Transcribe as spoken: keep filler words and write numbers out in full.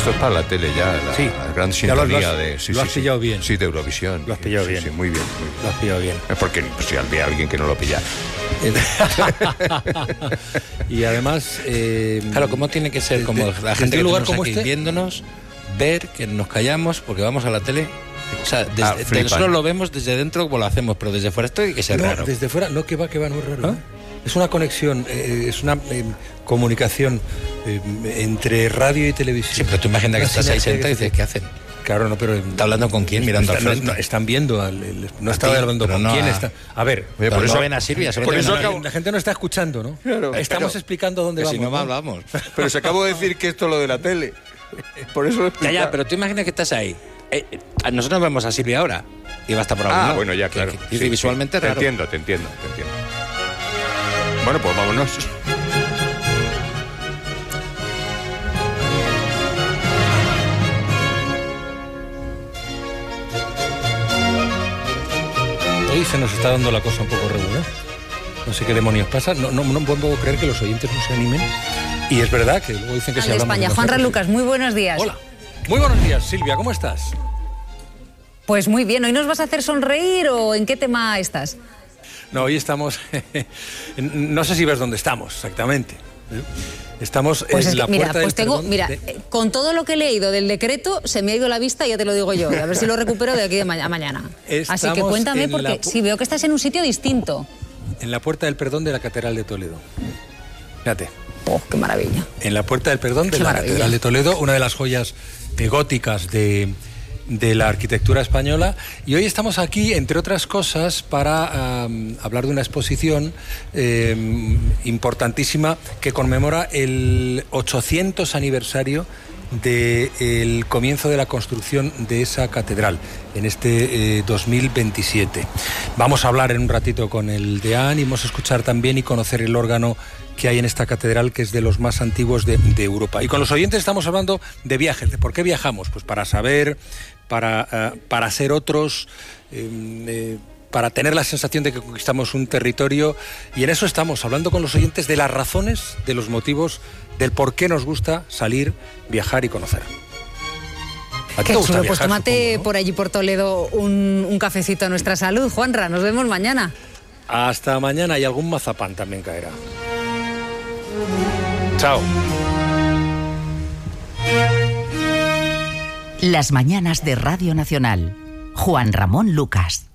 esto es para la tele ya, la, sí, la gran sintonía lo, lo has, de... Sí, lo sí, has pillado sí, bien. Sí, de Eurovisión. Lo has pillado sí, bien. Sí, muy bien, muy bien. Lo has pillado bien. Es porque pues, si había alguien que no lo pilla. Y además... Eh, claro, ¿cómo tiene que ser? de, Como de, la gente que lugar estamos como aquí este, viéndonos, ver que nos callamos porque vamos a la tele. O sea, desde, ah, de nosotros lo vemos desde dentro como lo hacemos, pero desde fuera esto hay que ser no, raro. Desde fuera, no, que va, que va, no es raro. ¿Ah? ¿eh? Es una conexión, eh, es una eh, comunicación eh, entre radio y televisión. Sí, pero tú imaginas que estás ahí sentado y dices, ¿qué hacen? Claro, no, pero... ¿Está hablando con quién? Mirando está, al frente. No, no, están viendo, al, el, no está hablando con no quién a... está... A ver... Oye, por eso no ven a Silvia. Por eso acabo... La gente no está escuchando, ¿no? Claro, Estamos pero, explicando dónde vamos. Si no, ¿no? hablamos. Pero se acabo de decir que esto es lo de la tele. Por eso lo explica. Ya, ya, pero tú imaginas que estás ahí. Eh, eh, nosotros vemos a Silvia ahora. Y va a estar por algún Ah, lado. bueno, ya, claro. Y sí, visualmente sí. raro. Te entiendo, te entiendo, te entiendo. Bueno, pues vámonos. Hoy se nos está dando la cosa un poco regular. No sé qué demonios pasa. No, no, no puedo creer que los oyentes no se animen. Y es verdad que luego dicen que se hablamos España. Juanra Lucas, muy buenos días. Hola. Muy buenos días, Silvia, ¿cómo estás? Pues muy bien. ¿Hoy nos vas a hacer sonreír o en qué tema estás? No, hoy estamos... no sé si ves dónde estamos exactamente. Estamos pues en es la que, mira, puerta pues del tengo, perdón mira, de... con todo lo que he leído del decreto, se me ha ido la vista, ya te lo digo yo. A ver si lo recupero de aquí de ma- a mañana. Estamos Así que cuéntame, porque la... sí, veo que estás en un sitio distinto. En la puerta del perdón de la Catedral de Toledo. Fíjate. ¡Oh, qué maravilla! En la puerta del perdón de qué la maravilla. Catedral de Toledo, una de las joyas góticas de... de la arquitectura española, y hoy estamos aquí, entre otras cosas, para um, hablar de una exposición eh, importantísima que conmemora el ochocientos aniversario del comienzo de la construcción de esa catedral en este eh, dos mil veintisiete. Vamos a hablar en un ratito con el deán y vamos a escuchar también y conocer el órgano que hay en esta catedral, que es de los más antiguos de, de Europa. Y con los oyentes estamos hablando de viajes. ¿De por qué viajamos? Pues para saber, para, uh, para ser otros, eh, eh, para tener la sensación de que conquistamos un territorio. Y en eso estamos, hablando con los oyentes de las razones, de los motivos, del por qué nos gusta salir, viajar y conocer. ¿A ti te gusta chulo, viajar, pues tómate supongo, ¿no? por allí por Toledo un, un cafecito a nuestra salud. Juanra, nos vemos mañana. Hasta mañana, y algún mazapán también caerá. Chao. Las mañanas de Radio Nacional. Juan Ramón Lucas.